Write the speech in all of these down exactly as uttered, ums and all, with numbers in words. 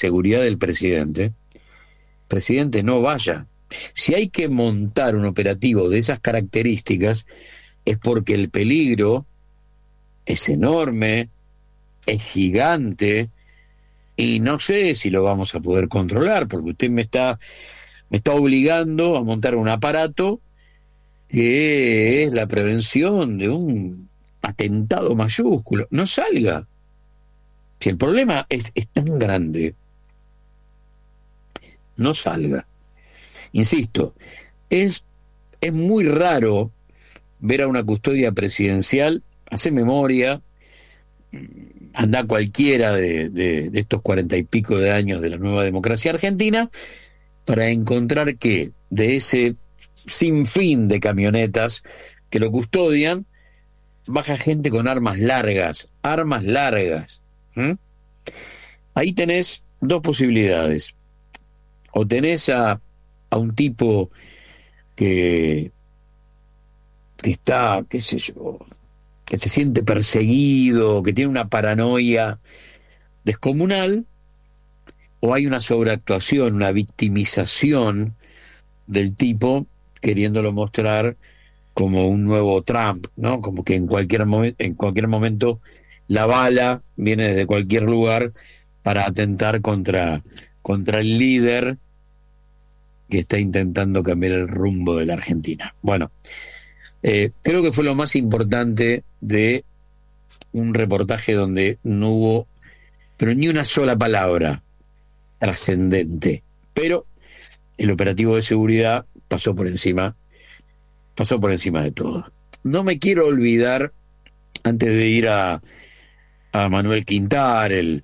seguridad del presidente, presidente, no vaya. Si hay que montar un operativo de esas características, es porque el peligro es enorme, es gigante, y no sé si lo vamos a poder controlar, porque usted me está, me está obligando a montar un aparato que es la prevención de un atentado mayúsculo. No salga. Si el problema es, es tan grande, no salga. Insisto, es, es muy raro ver a una custodia presidencial, hace memoria, anda cualquiera de, de, de estos cuarenta y pico de años de la nueva democracia argentina, para encontrar que de ese sinfín de camionetas que lo custodian, baja gente con armas largas, armas largas. ¿Mm? Ahí tenés dos posibilidades. O tenés a, a un tipo que, que está, qué sé yo, que se siente perseguido, que tiene una paranoia descomunal, o hay una sobreactuación, una victimización del tipo queriéndolo mostrar como un nuevo Trump, ¿no? Como que en cualquier momento, en cualquier momento la bala viene desde cualquier lugar para atentar contra, contra el líder que está intentando cambiar el rumbo de la Argentina. Bueno, eh, creo que fue lo más importante de un reportaje donde no hubo, pero ni una sola palabra trascendente. Pero el operativo de seguridad pasó por encima, pasó por encima de todo. No me quiero olvidar, antes de ir a, a Manuel Quintar, el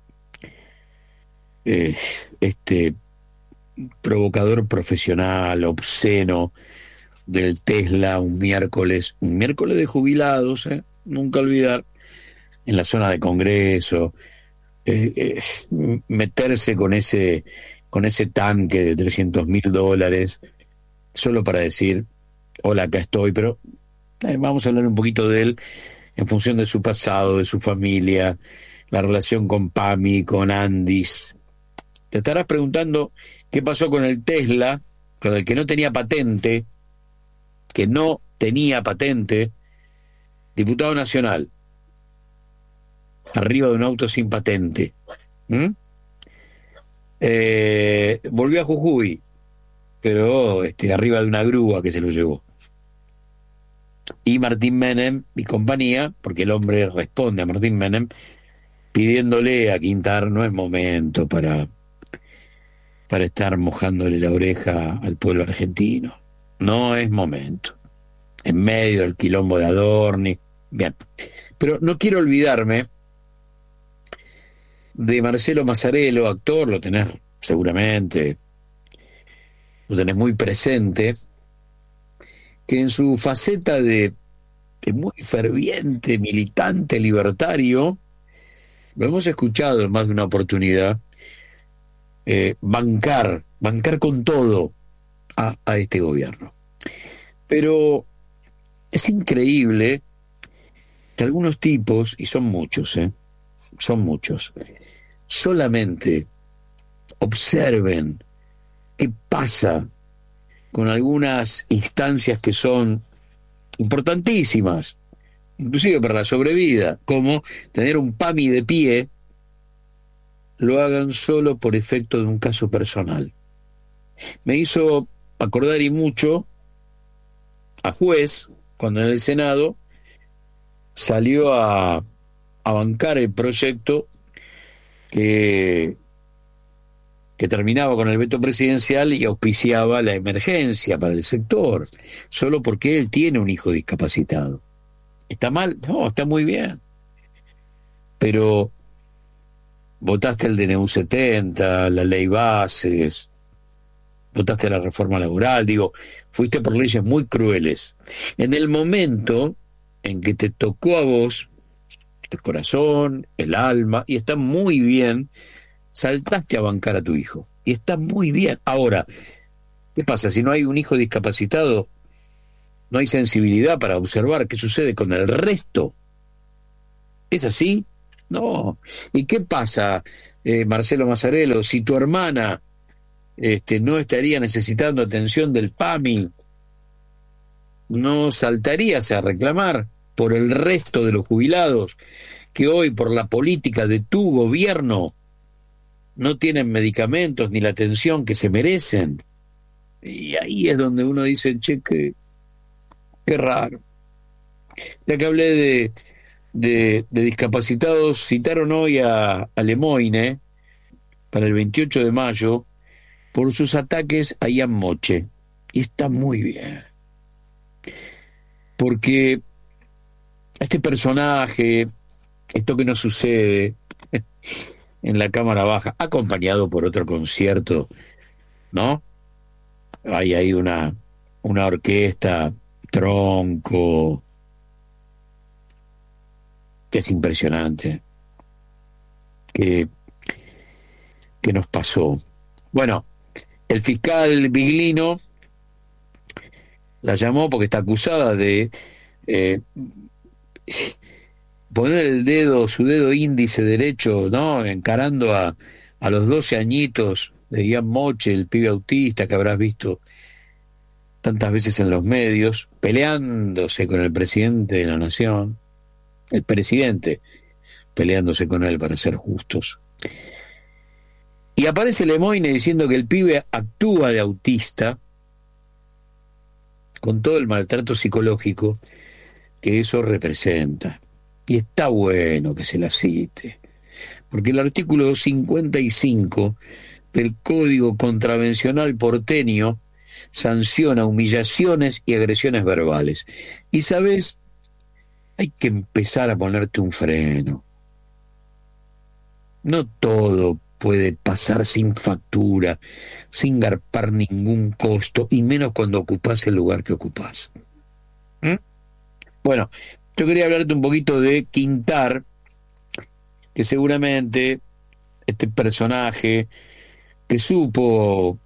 eh, este provocador profesional, obsceno del Tesla, un miércoles, un miércoles de jubilados, ¿eh? Nunca olvidar, en la zona de Congreso, eh, eh, meterse con ese, con ese tanque de trescientos mil dólares, solo para decir, hola, acá estoy, pero eh, vamos a hablar un poquito de él en función de su pasado, de su familia, la relación con Pami, con Andis. Te estarás preguntando qué pasó con el Tesla, con el que no tenía patente, que no tenía patente, diputado nacional, arriba de un auto sin patente. ¿Mm? Eh, volvió a Jujuy, pero este, arriba de una grúa que se lo llevó. Y Martín Menem y compañía, porque el hombre responde a Martín Menem, pidiéndole a Quintar, no es momento para, para estar mojándole la oreja al pueblo argentino. No es momento. En medio del quilombo de Adorni. Bien. Pero no quiero olvidarme de Marcelo Mazzarello, actor, lo tenés seguramente, lo tenés muy presente, que en su faceta de, de muy ferviente militante libertario, lo hemos escuchado en más de una oportunidad, eh, bancar, bancar con todo a, a este gobierno. Pero es increíble que algunos tipos, y son muchos, ¿eh? son muchos, solamente observen qué pasa con algunas instancias que son importantísimas, inclusive para la sobrevida, como tener un PAMI de pie, lo hagan solo por efecto de un caso personal. Me hizo acordar y mucho a Juez, cuando en el Senado salió a, a bancar el proyecto que, que terminaba con el veto presidencial y auspiciaba la emergencia para el sector, solo porque él tiene un hijo discapacitado. ¿Está mal? No, está muy bien. Pero votaste el D N U setenta, la ley bases, votaste la reforma laboral, digo, fuiste por leyes muy crueles. En el momento en que te tocó a vos, el corazón, el alma, y está muy bien, saltaste a bancar a tu hijo. Y está muy bien. Ahora, ¿qué pasa? Si no hay un hijo discapacitado, no hay sensibilidad para observar qué sucede con el resto. ¿Es así? No. ¿Y qué pasa, eh, Marcelo Mazzarello, si tu hermana este, no estaría necesitando atención del PAMI, no saltarías a reclamar por el resto de los jubilados que hoy por la política de tu gobierno no tienen medicamentos ni la atención que se merecen? Y ahí es donde uno dice, che, qué, qué raro. Ya que hablé de, de, de discapacitados, citaron hoy a, a Lemoine para el veintiocho de mayo por sus ataques a Ian Moche. Y está muy bien, porque este personaje, esto que nos sucede en la Cámara Baja, acompañado por otro concierto, ¿no? Hay ahí una, una orquesta, tronco, que es impresionante, que, que nos pasó. Bueno, el fiscal Biglino la llamó porque está acusada de eh, poner el dedo, su dedo índice derecho, ¿no? Encarando a, a los doce añitos de Ian Moche, el pibe autista que habrás visto tantas veces en los medios, peleándose con el presidente de la nación, el presidente peleándose con él para ser justos. Y aparece Lemoine diciendo que el pibe actúa de autista con todo el maltrato psicológico que eso representa. Y está bueno que se la cite, porque el artículo cincuenta y cinco del Código Contravencional porteño sanciona humillaciones y agresiones verbales. Y sabes, hay que empezar a ponerte un freno. No todo puede pasar sin factura, sin garpar ningún costo, y menos cuando ocupás el lugar que ocupás. ¿Mm? Bueno, yo quería hablarte un poquito de Quintar, que seguramente este personaje que supo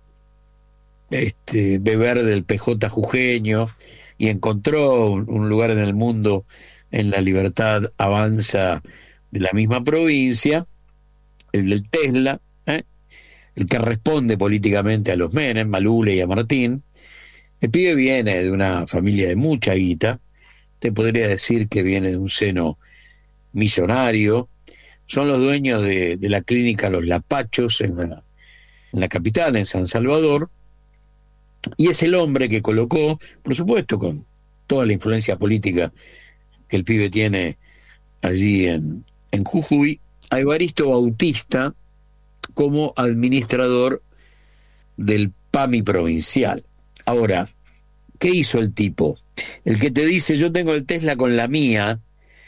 este, beber del P J jujeño y encontró un, un lugar en el mundo en la libertad avanza de la misma provincia, el del Tesla, ¿eh? El que responde políticamente a los Menem, Malule y a Martín. El pibe viene de una familia de mucha guita, te podría decir que viene de un seno millonario, son los dueños de, de la clínica Los Lapachos en la, en la capital, en San Salvador, y es el hombre que colocó, por supuesto con toda la influencia política que el pibe tiene allí en, en Jujuy, a Evaristo Bautista como administrador del PAMI provincial. Ahora, ¿qué hizo el tipo? El que te dice, yo tengo el Tesla con la mía,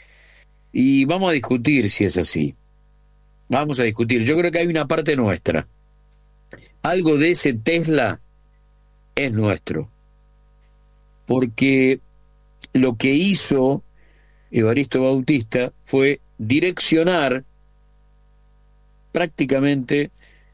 y vamos a discutir si es así. Vamos a discutir. Yo creo que hay una parte nuestra. Algo de ese Tesla es nuestro. Porque lo que hizo Evaristo Bautista fue direccionar prácticamente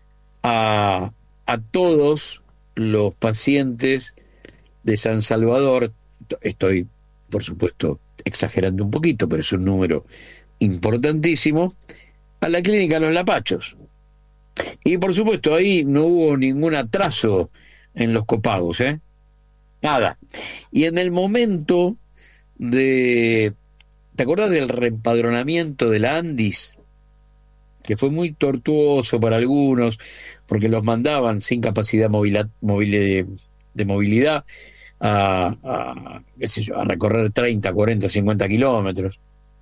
a, a todos los pacientes de San Salvador. Estoy, por supuesto, exagerando un poquito, pero es un número importantísimo, a la clínica Los Lapachos. Y por supuesto ahí no hubo ningún atraso en los copagos, ¿eh? Nada. Y en el momento de... ¿Te acuerdas del reempadronamiento de la Andis? Que fue muy tortuoso para algunos, porque los mandaban sin capacidad movila, movil, de movilidad a, a, qué sé yo, a recorrer treinta, cuarenta, cincuenta kilómetros.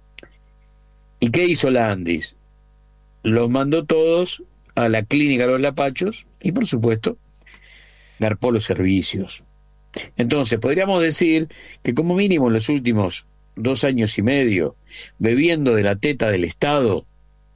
¿Y qué hizo la Andis? Los mandó todos a la clínica Los Lapachos y, por supuesto, garpó los servicios. Entonces, podríamos decir que como mínimo en los últimos dos años y medio, bebiendo de la teta del Estado,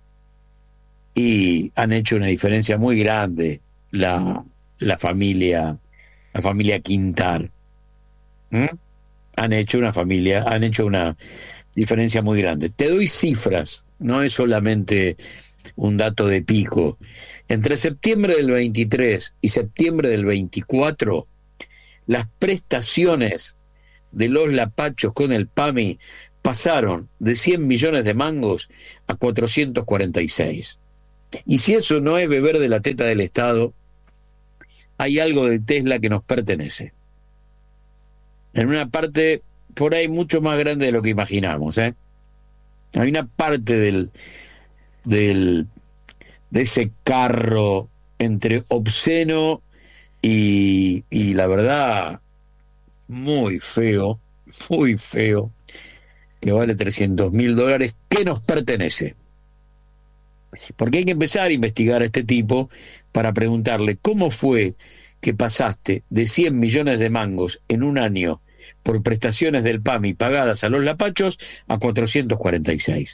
y han hecho una diferencia muy grande la, la familia, la familia Quintar. ¿Mm? Han hecho una familia, han hecho una diferencia muy grande. Te doy cifras, no es solamente un dato de pico. Entre septiembre del veintitrés y septiembre del veinticuatro, las prestaciones de los lapachos con el PAMI pasaron de cien millones de mangos a cuatrocientos cuarenta y seis. Y si eso no es beber de la teta del Estado, hay algo de Tesla que nos pertenece. En una parte por ahí mucho más grande de lo que imaginamos, ¿eh? Hay una parte del, del de ese carro entre obsceno y, y la verdad muy feo, muy feo, que vale trescientos mil dólares, que nos pertenece. Porque hay que empezar a investigar a este tipo para preguntarle cómo fue que pasaste de cien millones de mangos en un año por prestaciones del PAMI pagadas a los lapachos a cuatrocientos cuarenta y seis.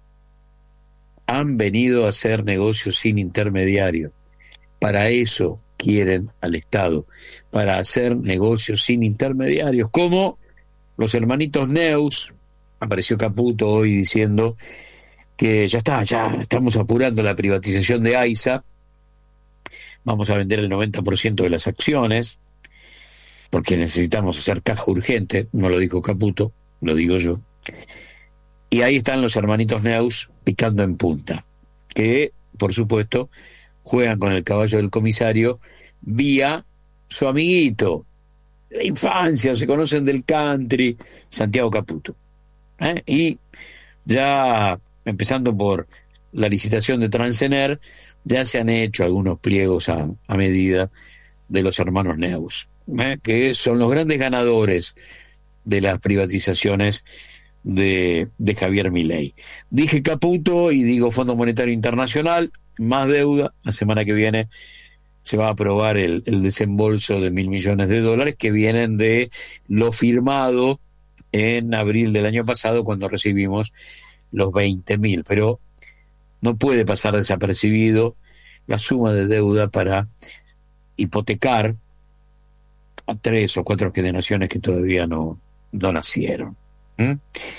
Han venido a hacer negocios sin intermediarios. Para eso quieren al Estado, para hacer negocios sin intermediarios, como los hermanitos Neus. Apareció Caputo hoy diciendo que ya está, ya estamos apurando la privatización de AISA, vamos a vender el noventa por ciento de las acciones, porque necesitamos hacer caja urgente, no lo dijo Caputo, lo digo yo. Y ahí están los hermanitos Neus picando en punta, que, por supuesto, juegan con el caballo del comisario vía su amiguito de la infancia, se conocen del country, Santiago Caputo. ¿Eh? Y ya, empezando por la licitación de Transener, ya se han hecho algunos pliegos a, a medida de los hermanos Neus, ¿eh? Que son los grandes ganadores de las privatizaciones de, de Javier Milei. Dije Caputo y digo Fondo Monetario Internacional, más deuda. La semana que viene se va a aprobar el, el desembolso de mil millones de dólares que vienen de lo firmado en abril del año pasado, cuando recibimos los veinte mil, pero no puede pasar desapercibido la suma de deuda para hipotecar a tres o cuatro generaciones que todavía no, no nacieron. ¿Mm?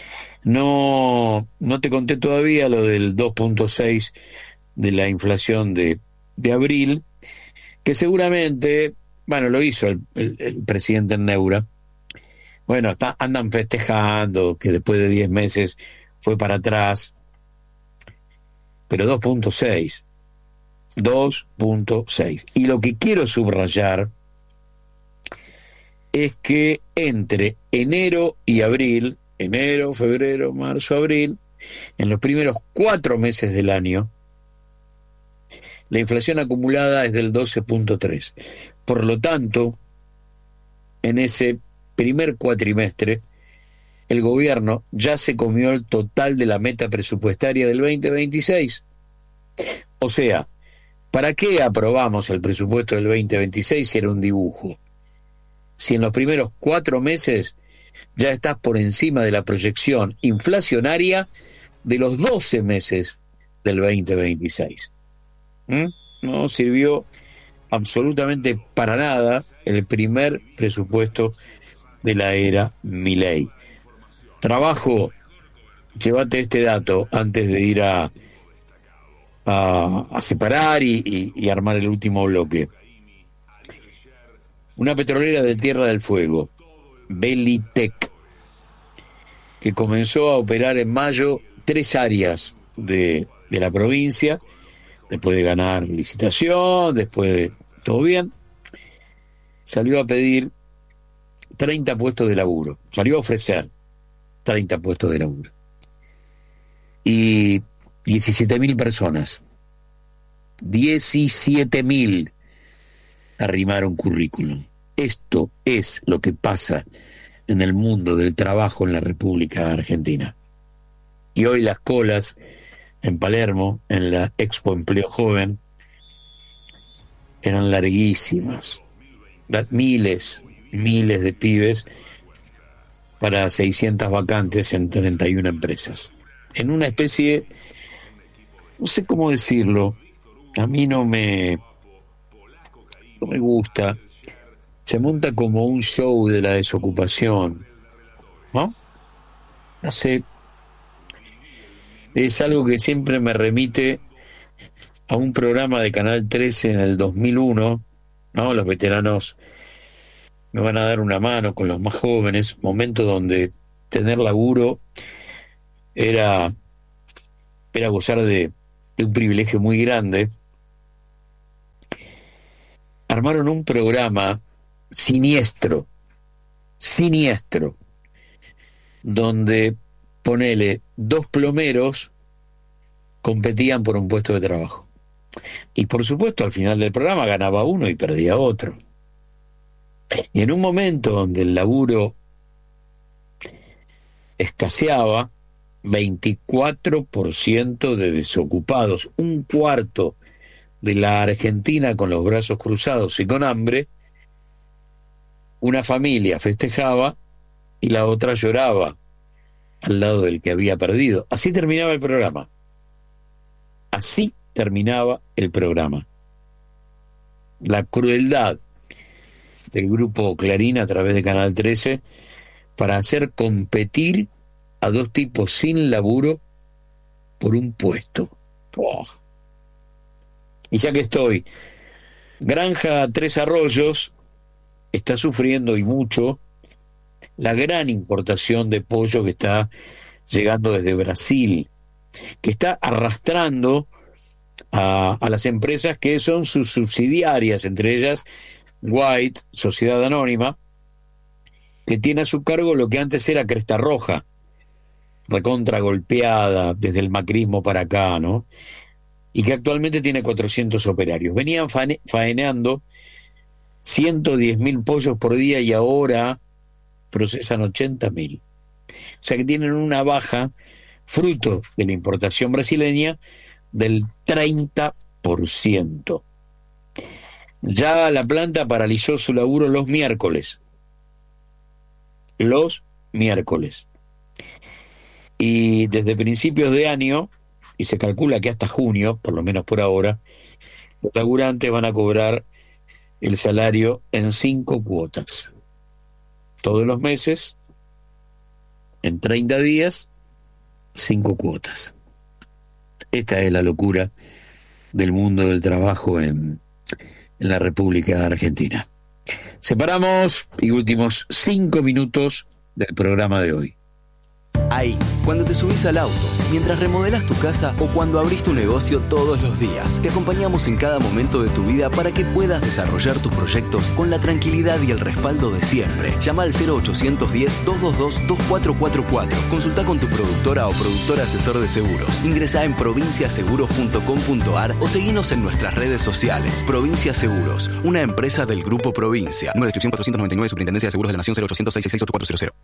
No, no te conté todavía lo del dos punto seis de la inflación de, de abril, que seguramente, bueno, lo hizo el, el, el presidente en Neura. Bueno, está, andan festejando que después de diez meses fue para atrás, pero dos punto seis, dos punto seis. Y lo que quiero subrayar es que entre enero y abril, enero, febrero, marzo, abril, en los primeros cuatro meses del año, la inflación acumulada es del doce punto tres. Por lo tanto, en ese primer cuatrimestre, el gobierno ya se comió el total de la meta presupuestaria del veinte veintiséis. O sea, ¿para qué aprobamos el presupuesto del veinte veintiséis si era un dibujo? Si en los primeros cuatro meses ya estás por encima de la proyección inflacionaria de los doce meses del veinte veintiséis. ¿Mm? No sirvió absolutamente para nada el primer presupuesto de la era Milei. Trabajo, llévate este dato antes de ir a, a, a separar y, y, y armar el último bloque. Una petrolera de Tierra del Fuego, Belitec, que comenzó a operar en mayo tres áreas de, de la provincia, después de ganar licitación, después de todo bien, salió a pedir treinta puestos de laburo, salió a ofrecer treinta puestos de laburo. Y diecisiete mil personas, diecisiete mil arrimaron currículum. Esto es lo que pasa en el mundo del trabajo en la República Argentina. Y hoy las colas en Palermo, en la Expo Empleo Joven, eran larguísimas. Miles, miles de pibes para seiscientas vacantes en treinta y una empresas. En una especie, no sé cómo decirlo, a mí no me, no me gusta. Se monta como un show de la desocupación, ¿no? No sé. Es algo que siempre me remite a un programa de Canal trece en el dos mil uno, ¿no? Los veteranos me van a dar una mano con los más jóvenes, momento donde tener laburo era, era gozar de, de un privilegio muy grande. Armaron un programa siniestro, siniestro, donde, ponele, dos plomeros competían por un puesto de trabajo. Y por supuesto, al final del programa ganaba uno y perdía otro. Y en un momento donde el laburo escaseaba, veinticuatro por ciento de desocupados, un cuarto de la Argentina con los brazos cruzados y con hambre, una familia festejaba y la otra lloraba al lado del que había perdido. Así terminaba el programa. Así terminaba el programa. La crueldad del grupo Clarín a través de Canal trece para hacer competir a dos tipos sin laburo por un puesto. Oh. Y ya que estoy, Granja Tres Arroyos está sufriendo y mucho la gran importación de pollo que está llegando desde Brasil, que está arrastrando a, a las empresas que son sus subsidiarias, entre ellas White, Sociedad Anónima, que tiene a su cargo lo que antes era Cresta Roja, recontra golpeada desde el macrismo para acá, ¿no? Y que actualmente tiene cuatrocientos operarios. Venían fane- faenando ciento diez mil pollos por día y ahora procesan ochenta mil. O sea que tienen una baja, fruto de la importación brasileña, del treinta por ciento. Ya la planta paralizó su laburo los miércoles. Los miércoles. Y desde principios de año, y se calcula que hasta junio, por lo menos por ahora, los laburantes van a cobrar el salario en cinco cuotas. Todos los meses, en treinta días, cinco cuotas. Esta es la locura del mundo del trabajo en, en la República Argentina. Separamos y últimos cinco minutos del programa de hoy. Ahí, cuando te subís al auto, mientras remodelas tu casa o cuando abrís tu negocio todos los días, te acompañamos en cada momento de tu vida para que puedas desarrollar tus proyectos con la tranquilidad y el respaldo de siempre. Llama al cero ochocientos diez, doscientos veintidós, veinticuatro cuarenta y cuatro. Consulta con tu productora o productor asesor de seguros. Ingresá en provincia seguros punto com punto ar o seguinos en nuestras redes sociales. Provincia Seguros, una empresa del Grupo Provincia. Número de inscripción cuatrocientos noventa y nueve, Superintendencia de Seguros de la Nación, cero ochocientos seiscientos sesenta y seis, ocho cuatro cero cero.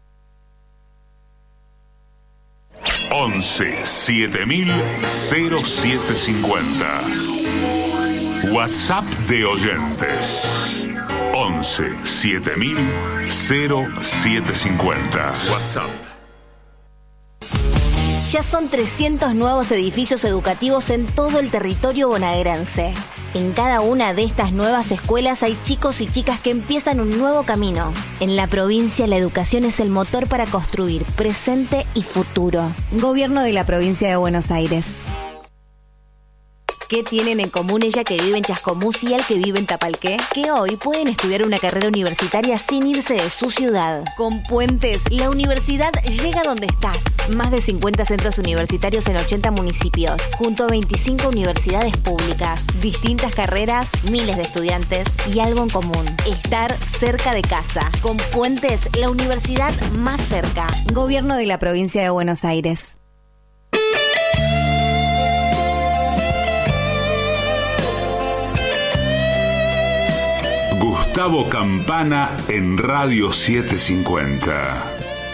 once siete mil siete cincuenta. WhatsApp de oyentes. once siete mil siete cincuenta. WhatsApp. Ya son trescientos nuevos edificios educativos en todo el territorio bonaerense. En cada una de estas nuevas escuelas hay chicos y chicas que empiezan un nuevo camino. En la provincia, la educación es el motor para construir presente y futuro. Gobierno de la Provincia de Buenos Aires. ¿Qué tienen en común ella que vive en Chascomús y él que vive en Tapalqué? Que hoy pueden estudiar una carrera universitaria sin irse de su ciudad. Con Puentes, la universidad llega donde estás. Más de cincuenta centros universitarios en ochenta municipios, junto a veinticinco universidades públicas. Distintas carreras, miles de estudiantes y algo en común: estar cerca de casa. Con Puentes, la universidad más cerca. Gobierno de la Provincia de Buenos Aires. Gustavo Campana en Radio setecientos cincuenta.